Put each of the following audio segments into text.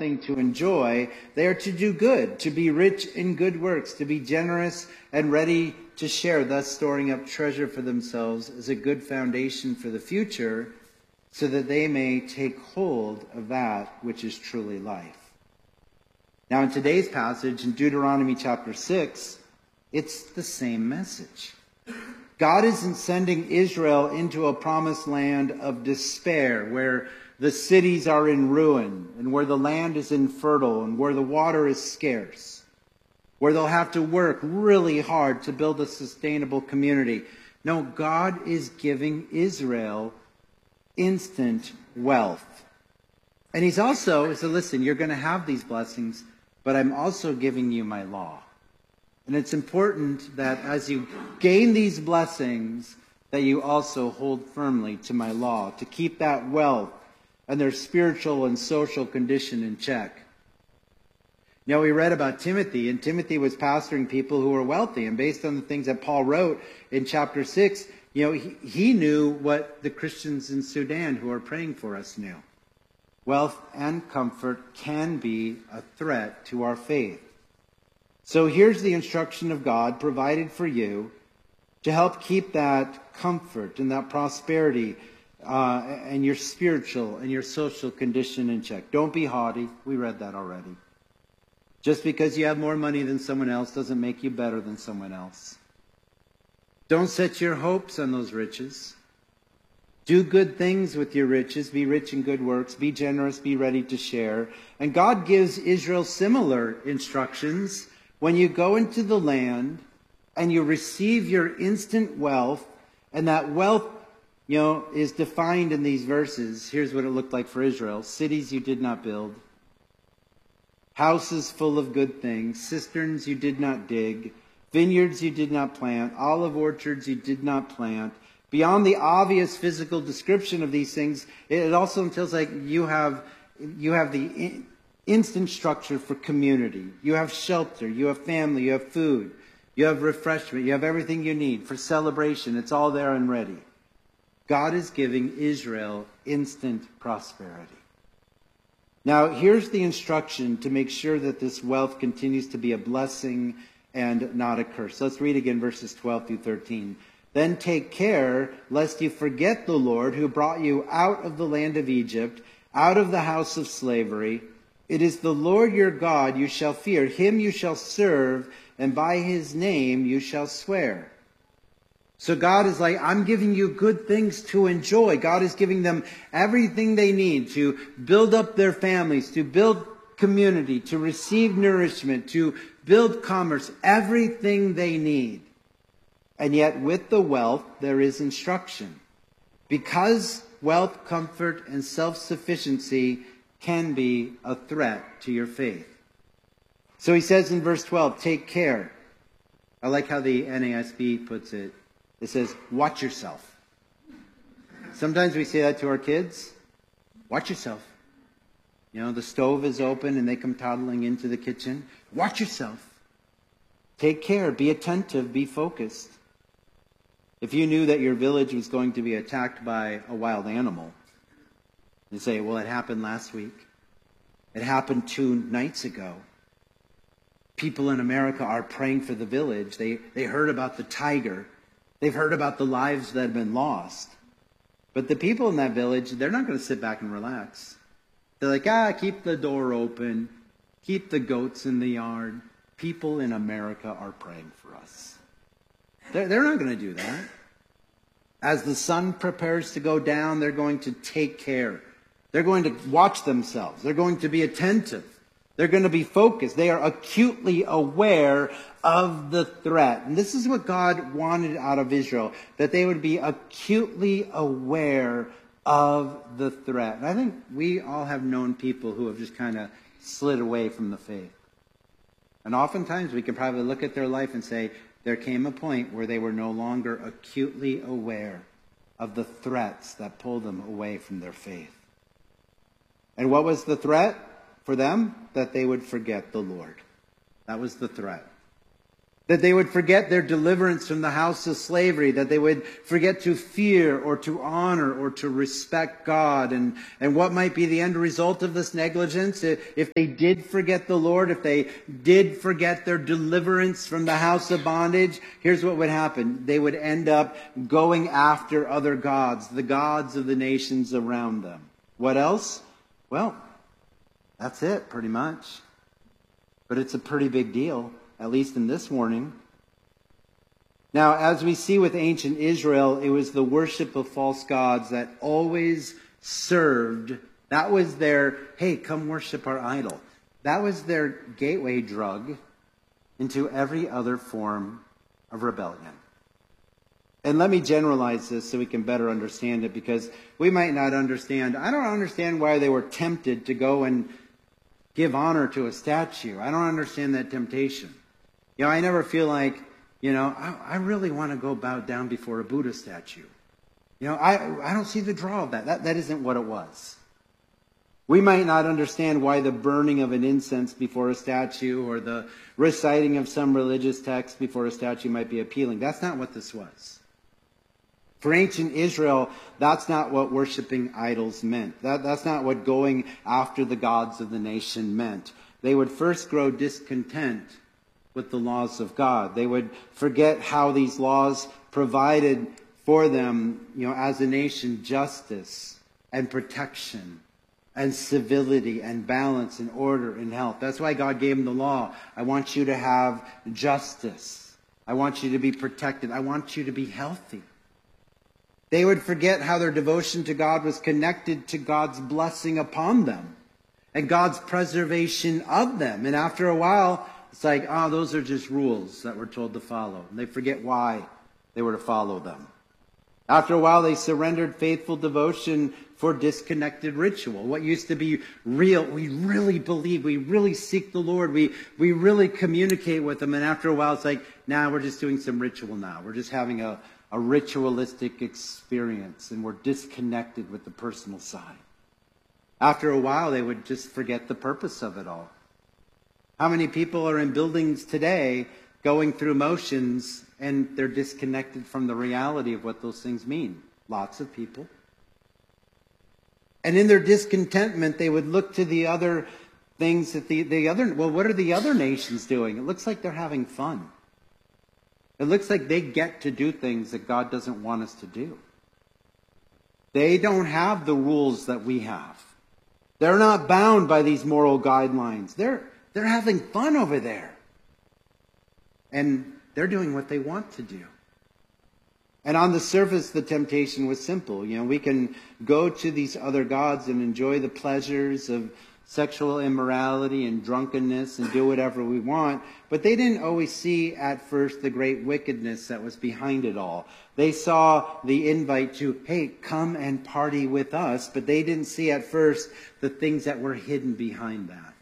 something to enjoy. They are to do good, to be rich in good works, to be generous and ready to share, thus storing up treasure for themselves as a good foundation for the future, so that they may take hold of that which is truly life. Now, in today's passage, in Deuteronomy chapter 6, it's the same message. God isn't sending Israel into a promised land of despair, where the cities are in ruin, and where the land is infertile, and where the water is scarce, where they'll have to work really hard to build a sustainable community. No, God is giving Israel instant wealth. And he's also, he said, listen, you're going to have these blessings, but I'm also giving you my law. And it's important that as you gain these blessings, that you also hold firmly to my law, to keep that wealth and their spiritual and social condition in check. You know, we read about Timothy, and Timothy was pastoring people who were wealthy. And based on the things that Paul wrote in chapter 6, you know, he knew what the Christians in Sudan who are praying for us knew. Wealth and comfort can be a threat to our faith. So here's the instruction of God provided for you to help keep that comfort and that prosperity and your spiritual and your social condition in check. Don't be haughty. We read that already. Just because you have more money than someone else doesn't make you better than someone else. Don't set your hopes on those riches. Do good things with your riches. Be rich in good works. Be generous. Be ready to share. And God gives Israel similar instructions. When you go into the land and you receive your instant wealth, and that wealth, you know, is defined in these verses. Here's what it looked like for Israel. Cities you did not build. Houses full of good things. Cisterns you did not dig. Vineyards you did not plant. Olive orchards you did not plant. Beyond the obvious physical description of these things, it also entails like you have the instant structure for community. You have shelter. You have family. You have food. You have refreshment. You have everything you need for celebration. It's all there and ready. God is giving Israel instant prosperity. Now, here's the instruction to make sure that this wealth continues to be a blessing and not a curse. Let's read again verses 12 through 13. Then take care lest you forget the Lord who brought you out of the land of Egypt, out of the house of slavery. It is the Lord your God you shall fear. Him you shall serve, and by his name you shall swear. So God is like, I'm giving you good things to enjoy. God is giving them everything they need to build up their families, to build community, to receive nourishment, to build commerce, everything they need. And yet with the wealth, there is instruction. Because wealth, comfort, and self-sufficiency can be a threat to your faith. So he says in verse 12, take care. I like how the NASB puts it. It says, watch yourself. Sometimes we say that to our kids. Watch yourself. You know, the stove is open and they come toddling into the kitchen. Watch yourself. Take care. Be attentive. Be focused. If you knew that your village was going to be attacked by a wild animal, you say, well, it happened last week. It happened 2 nights ago. People in America are praying for the village. They heard about the tiger. They've heard about the lives that have been lost. But the people in that village, they're not going to sit back and relax. They're like, keep the door open. Keep the goats in the yard. People in America are praying for us. They're not going to do that. As the sun prepares to go down, they're going to take care. They're going to watch themselves. They're going to be attentive. They're going to be focused. They are acutely aware of the threat. And this is what God wanted out of Israel, that they would be acutely aware of the threat. And I think we all have known people who have just kind of slid away from the faith. And oftentimes we can probably look at their life and say, there came a point where they were no longer acutely aware of the threats that pulled them away from their faith. And what was the threat for them? That they would forget the Lord. That was the threat. That they would forget their deliverance from the house of slavery, that they would forget to fear or to honor or to respect God. And what might be the end result of this negligence? If they did forget the Lord, if they did forget their deliverance from the house of bondage, here's what would happen. They would end up going after other gods, the gods of the nations around them. What else? Well, that's it, pretty much. But it's a pretty big deal, at least in this warning. Now, as we see with ancient Israel, it was the worship of false gods that always served. That was their, hey, come worship our idol. That was their gateway drug into every other form of rebellion. And let me generalize this so we can better understand it, because we might not understand. I don't understand why they were tempted to go and give honor to a statue. I don't understand that temptation. I never feel like, I really want to go bow down before a Buddha statue. I don't see the draw of that. That isn't what it was. We might not understand why the burning of an incense before a statue or the reciting of some religious text before a statue might be appealing. That's not what this was. For ancient Israel, that's not what worshiping idols meant. That's not what going after the gods of the nation meant. They would first grow discontent with the laws of God. They would forget how these laws provided for them, as a nation, justice and protection and civility and balance and order and health. That's why God gave them the law. I want you to have justice. I want you to be protected. I want you to be healthy. They would forget how their devotion to God was connected to God's blessing upon them and God's preservation of them. And after a while, it's like, those are just rules that we're told to follow. And they forget why they were to follow them. After a while, they surrendered faithful devotion for disconnected ritual. What used to be real, we really believe, we really seek the Lord, we really communicate with Him. And after a while, it's like, we're just doing some ritual now. We're just having a ritualistic experience, and we're disconnected with the personal side. After a while, they would just forget the purpose of it all. How many people are in buildings today going through motions and they're disconnected from the reality of what those things mean? Lots of people. And in their discontentment, they would look to the other things that what are the other nations doing? It looks like they're having fun. It looks like they get to do things that God doesn't want us to do. They don't have the rules that we have. They're not bound by these moral guidelines. They're having fun over there. And they're doing what they want to do. And on the surface, the temptation was simple. We can go to these other gods and enjoy the pleasures of sexual immorality and drunkenness and do whatever we want. But they didn't always see at first the great wickedness that was behind it all. They saw the invite to, hey, come and party with us. But they didn't see at first the things that were hidden behind that.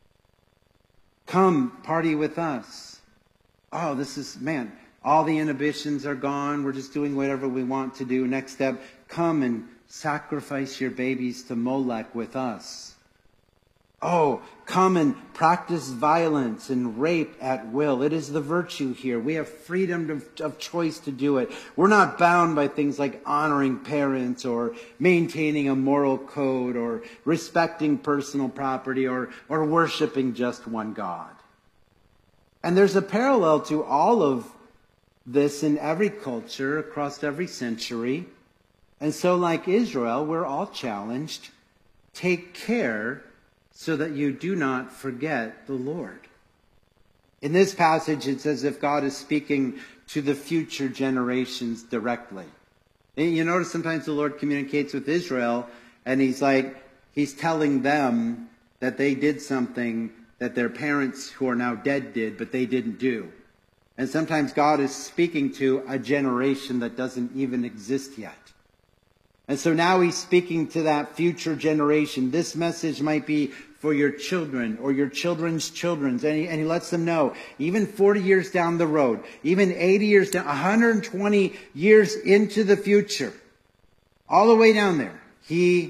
Come, party with us. Oh, all the inhibitions are gone. We're just doing whatever we want to do. Next step, come and sacrifice your babies to Molech with us. Oh, come and practice violence and rape at will. It is the virtue here. We have freedom of choice to do it. We're not bound by things like honoring parents or maintaining a moral code or respecting personal property or worshiping just one God. And there's a parallel to all of this in every culture across every century. And so like Israel, we're all challenged. Take care so that you do not forget the Lord. In this passage, it's as if God is speaking to the future generations directly. And you notice sometimes the Lord communicates with Israel, and He's telling them that they did something that their parents who are now dead did, but they didn't do. And sometimes God is speaking to a generation that doesn't even exist yet. And so now He's speaking to that future generation. This message might be for your children or your children's children. And he lets them know, even 40 years down the road, even 80 years down, 120 years into the future, all the way down there, He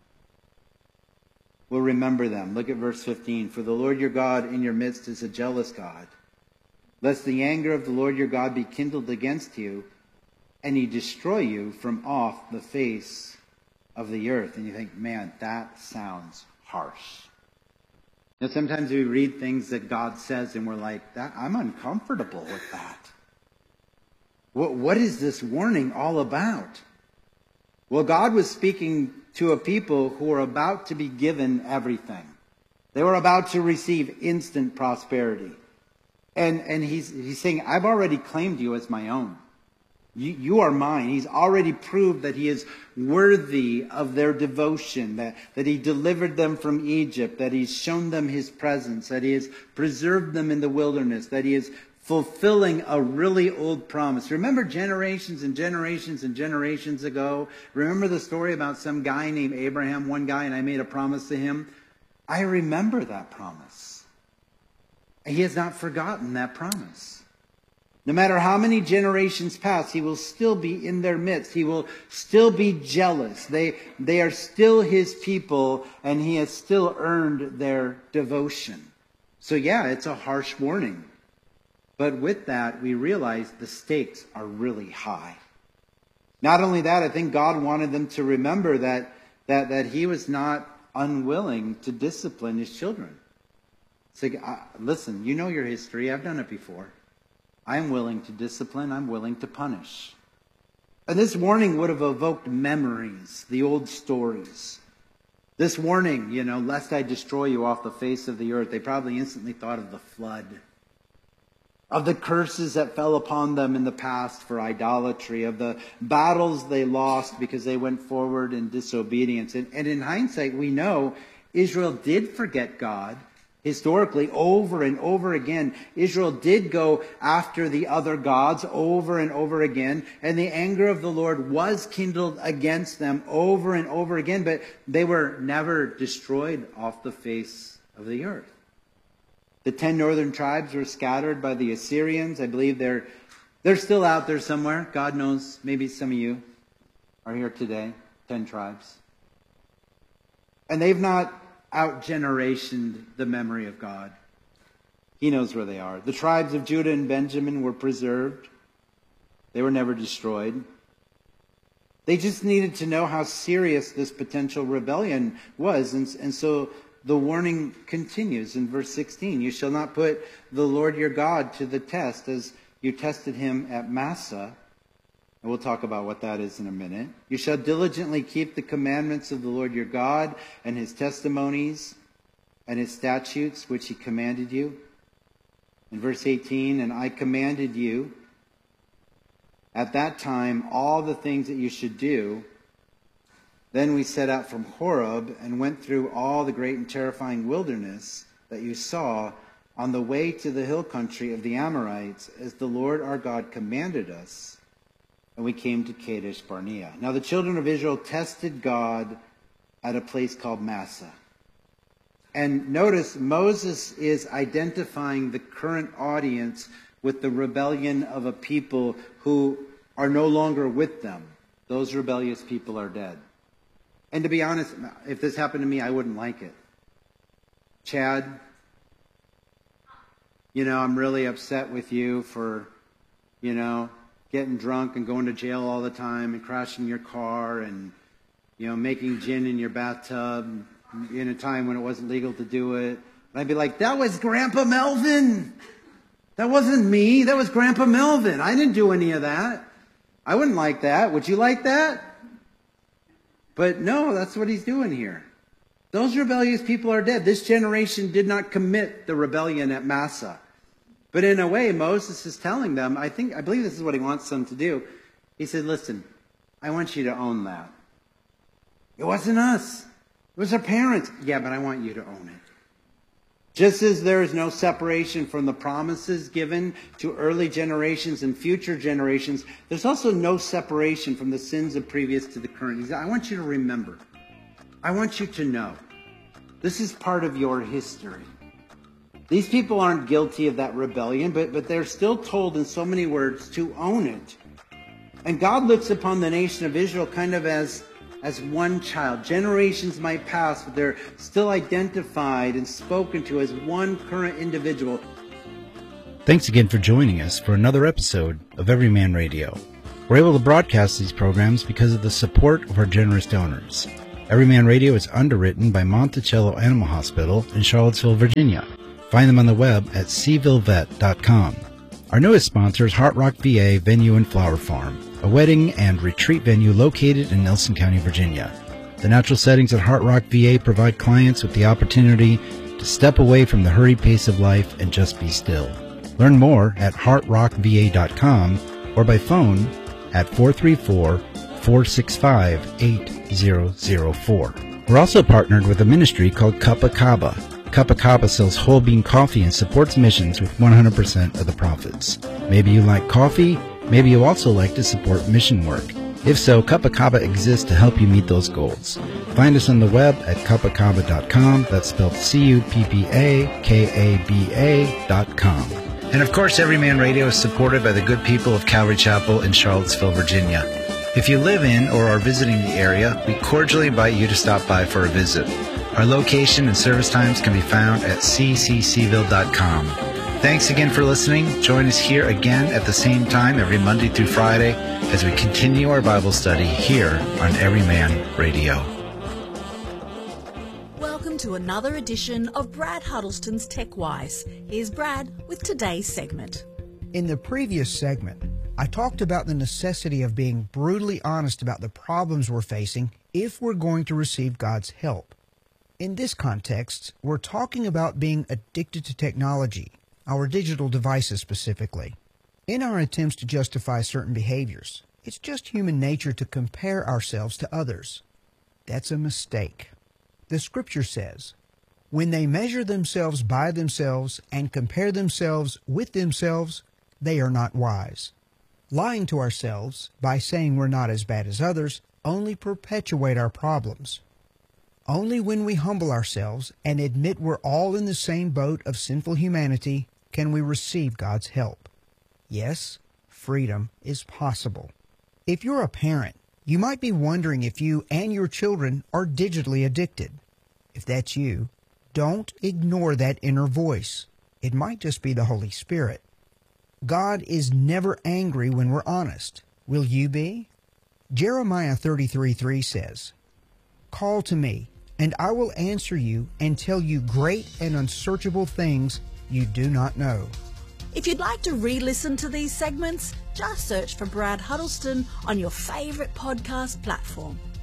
will remember them. Look at verse 15. For the Lord your God in your midst is a jealous God, lest the anger of the Lord your God be kindled against you, and he destroy you from off the face of the earth. And you think, man, that sounds harsh. You know, sometimes we read things that God says and we're like, that I'm uncomfortable with that. What is this warning all about? Well, God was speaking to a people who were about to be given everything. They were about to receive instant prosperity. And he's saying, I've already claimed you as my own. You are mine. He's already proved that he is worthy of their devotion, that he delivered them from Egypt, that he's shown them his presence, that he has preserved them in the wilderness, that he is fulfilling a really old promise. Remember generations and generations and generations ago? Remember the story about some guy named Abraham, one guy, and I made a promise to him? I remember that promise. He has not forgotten that promise. No matter how many generations pass, he will still be in their midst. He will still be jealous. They are still his people, and he has still earned their devotion. So yeah, it's a harsh warning. But with that, we realize the stakes are really high. Not only that, I think God wanted them to remember that he was not unwilling to discipline his children. It's like, listen, you know your history. I've done it before. I am willing to discipline. I'm willing to punish. And this warning would have evoked memories, the old stories. This warning, lest I destroy you off the face of the earth. They probably instantly thought of the flood, of the curses that fell upon them in the past for idolatry, of the battles they lost because they went forward in disobedience. And in hindsight, we know Israel did forget God. Historically, over and over again, Israel did go after the other gods over and over again, and the anger of the Lord was kindled against them over and over again, but they were never destroyed off the face of the earth. The 10 northern tribes were scattered by the Assyrians. I believe they're still out there somewhere. God knows, maybe some of you are here today, 10 tribes. And they've not out-generationed the memory of God. He knows where they are. The tribes of Judah and Benjamin were preserved. They were never destroyed. They just needed to know how serious this potential rebellion was. And so the warning continues in verse 16. You shall not put the Lord your God to the test as you tested him at Massah. And we'll talk about what that is in a minute. You shall diligently keep the commandments of the Lord your God and his testimonies and his statutes which he commanded you. In verse 18, and I commanded you at that time all the things that you should do. Then we set out from Horeb and went through all the great and terrifying wilderness that you saw on the way to the hill country of the Amorites, as the Lord our God commanded us. And we came to Kadesh Barnea. Now the children of Israel tested God at a place called Massah. And notice Moses is identifying the current audience with the rebellion of a people who are no longer with them. Those rebellious people are dead. And to be honest, if this happened to me, I wouldn't like it. Chad, I'm really upset with you for, getting drunk and going to jail all the time and crashing your car and, making gin in your bathtub in a time when it wasn't legal to do it. And I'd be like, that was Grandpa Melvin. That wasn't me. That was Grandpa Melvin. I didn't do any of that. I wouldn't like that. Would you like that? But no, that's what he's doing here. Those rebellious people are dead. This generation did not commit the rebellion at Massah. But in a way, Moses is telling them, I believe this is what he wants them to do. He said, listen, I want you to own that. It wasn't us. It was our parents. Yeah, but I want you to own it. Just as there is no separation from the promises given to early generations and future generations, there's also no separation from the sins of previous to the current. He said, I want you to remember. I want you to know. This is part of your history. These people aren't guilty of that rebellion, but they're still told in so many words to own it. And God looks upon the nation of Israel kind of as one child. Generations might pass, but they're still identified and spoken to as one current individual. Thanks again for joining us for another episode of Everyman Radio. We're able to broadcast these programs because of the support of our generous donors. Everyman Radio is underwritten by Monticello Animal Hospital in Charlottesville, Virginia. Find them on the web at cvillevet.com. Our newest sponsor is Heart Rock VA Venue and Flower Farm, a wedding and retreat venue located in Nelson County, Virginia. The natural settings at Heart Rock VA provide clients with the opportunity to step away from the hurried pace of life and just be still. Learn more at heartrockva.com or by phone at 434-465-8004. We're also partnered with a ministry called Kappa Kaba. Kappa Kaba sells whole bean coffee and supports missions with 100% of the profits. Maybe you like coffee, maybe you also like to support mission work. If so, Kappa Kaba exists to help you meet those goals. Find us on the web at kappakaba.com. That's spelled CUPPAKABA.com. And of course, Everyman Radio is supported by the good people of Calvary Chapel in Charlottesville, Virginia. If you live in or are visiting the area, we cordially invite you to stop by for a visit. Our location and service times can be found at cccville.com. Thanks again for listening. Join us here again at the same time every Monday through Friday as we continue our Bible study here on Everyman Radio. Welcome to another edition of Brad Huddleston's TechWise. Here's Brad with today's segment. In the previous segment, I talked about the necessity of being brutally honest about the problems we're facing if we're going to receive God's help. In this context, we're talking about being addicted to technology, our digital devices specifically. In our attempts to justify certain behaviors, it's just human nature to compare ourselves to others. That's a mistake. The Scripture says, when they measure themselves by themselves and compare themselves with themselves, they are not wise. Lying to ourselves by saying we're not as bad as others only perpetuate our problems. Only when we humble ourselves and admit we're all in the same boat of sinful humanity can we receive God's help. Yes, freedom is possible. If you're a parent, you might be wondering if you and your children are digitally addicted. If that's you, don't ignore that inner voice. It might just be the Holy Spirit. God is never angry when we're honest. Will you be? Jeremiah 33:3 says, "Call to me, and I will answer you and tell you great and unsearchable things you do not know." If you'd like to re-listen to these segments, just search for Brad Huddleston on your favourite podcast platform.